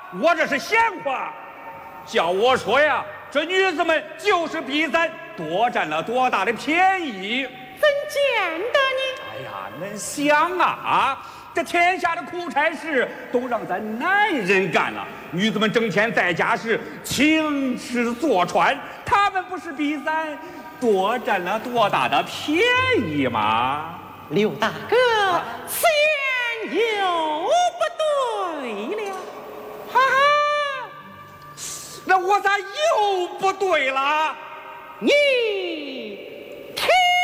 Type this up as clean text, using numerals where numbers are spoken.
我这是闲话。叫我说呀，这女子们就是比咱多占了多大的便宜？ 怎见得呢？ 哎呀，恁想啊，这天下的苦差事都让咱男人干了，女子们整天在家是勤吃坐穿，她们不是比咱多占了多大的便宜吗？ 刘大哥，此言又不对了。 哈哈，那我咋又不对了？ 你